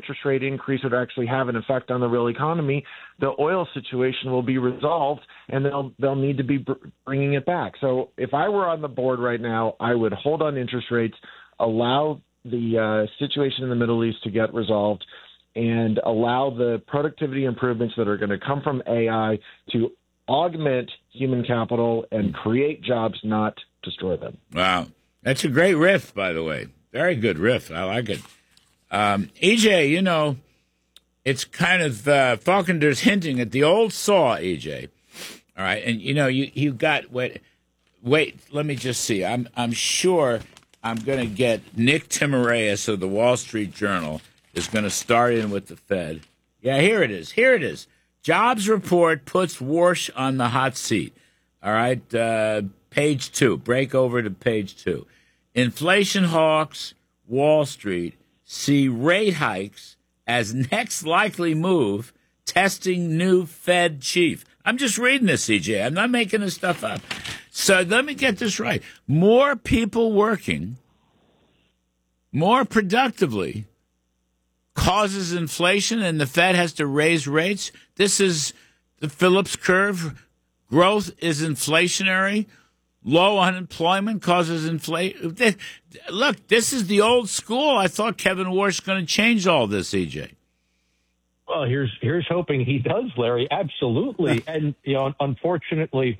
interest rate increase would actually have an effect on the real economy, the oil situation will be resolved, and they'll need to be bringing it back. So if I were on the board right now, I would hold on interest rates, allow the situation in the Middle East to get resolved, and allow the productivity improvements that are going to come from AI to augment human capital and create jobs, not destroy them. Wow. That's a great riff, by the way. Very good riff. I like it. EJ, you know, it's kind of Falconder's hinting at the old saw, EJ. All right. And, you know, you got wait, let me just see. I'm sure I'm going to get Nick Timiraeus of the Wall Street Journal is going to start in with the Fed. Yeah, here it is. Here it is. Jobs report puts Warsh on the hot seat. All right. Page 2. Break over to page 2. Inflation hawks, Wall Street, see rate hikes as next likely move, testing new Fed chief. I'm just reading this, CJ. I'm not making this stuff up. So let me get this right. More people working more productively causes inflation, and the Fed has to raise rates. This is the Phillips curve. Growth is inflationary. Low unemployment causes inflation. Look, this is the old school. I thought Kevin Warsh was going to change all this, EJ. Well, here's hoping he does, Larry. Absolutely. And, you know, fortunately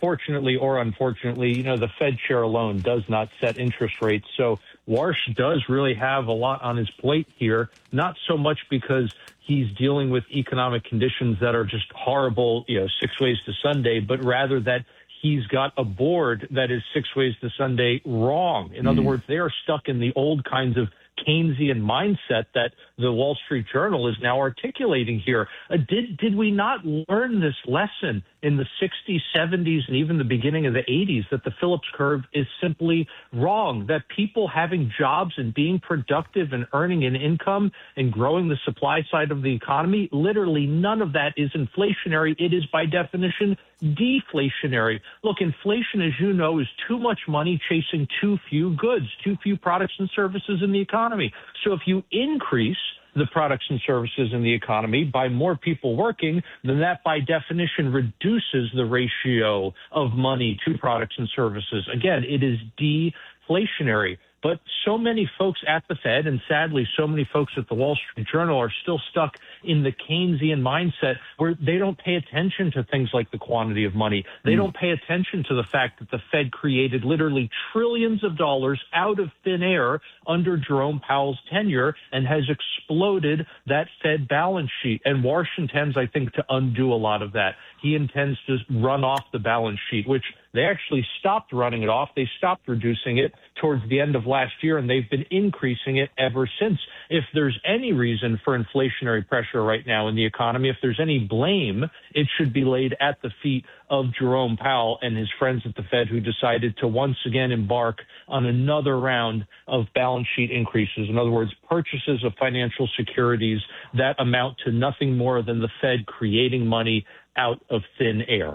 or unfortunately, you know, the Fed chair alone does not set interest rates. So Warsh does really have a lot on his plate here, not so much because he's dealing with economic conditions that are just horrible, you know, 6 ways to Sunday, but rather that he's got a board that is 6 ways to Sunday wrong. In other words, they are stuck in the old kinds of Keynesian mindset that the Wall Street Journal is now articulating here. Did we not learn this lesson in the 60s, 70s, and even the beginning of the 80s that the Phillips curve is simply wrong, that people having jobs and being productive and earning an income and growing the supply side of the economy, literally none of that is inflationary. It is by definition deflationary. Look, inflation, as you know, is too much money chasing too few goods, too few products and services in the economy. So if you increase the products and services in the economy by more people working, then that by definition reduces the ratio of money to products and services. Again, it is deflationary. But so many folks at the Fed, and sadly so many folks at the Wall Street Journal, are still stuck in the Keynesian mindset where they don't pay attention to things like the quantity of money. They don't pay attention to the fact that the Fed created literally trillions of dollars out of thin air under Jerome Powell's tenure and has exploded that Fed balance sheet. And Warsh intends, I think, to undo a lot of that. He intends to run off the balance sheet, which they actually stopped running it off. They stopped reducing it towards the end of last year, and they've been increasing it ever since. If there's any reason for inflationary pressure right now in the economy, if there's any blame, it should be laid at the feet of Jerome Powell and his friends at the Fed, who decided to once again embark on another round of balance sheet increases. In other words, purchases of financial securities that amount to nothing more than the Fed creating money out of thin air.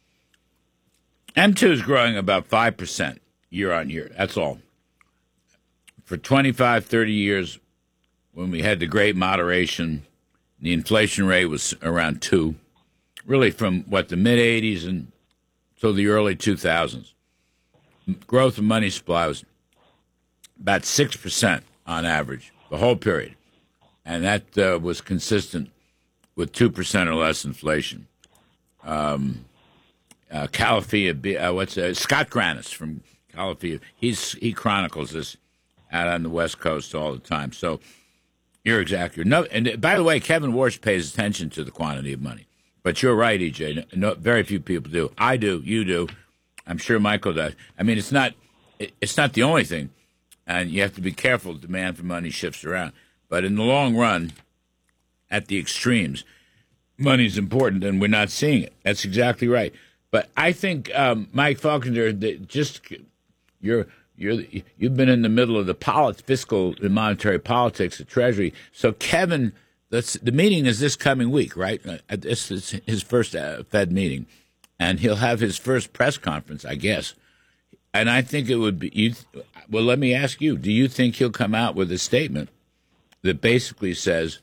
M2 is growing about 5% year on year. That's all. For 25, 30 years, when we had the great moderation, the inflation rate was around 2, really from, the mid-'80s until the early 2000s. Growth of money supply was about 6% on average, the whole period. And that was consistent with 2% or less inflation. Calafia, Scott Granis from Calafia, he chronicles this out on the West Coast all the time. So you're exactly no. And by the way, Kevin Warsh pays attention to the quantity of money. But you're right, EJ. No, very few people do. I do. You do. I'm sure Michael does. I mean, it's not the only thing, and you have to be careful. Demand for money shifts around, but in the long run, at the extremes, money's important, and we're not seeing it. That's exactly right. But I think, Mike Falconer, you've been in the middle of the fiscal and monetary politics of Treasury. So, Kevin, the meeting is this coming week, right? This is his first Fed meeting, and he'll have his first press conference, I guess. And I think it would be well, let me ask you, do you think he'll come out with a statement that basically says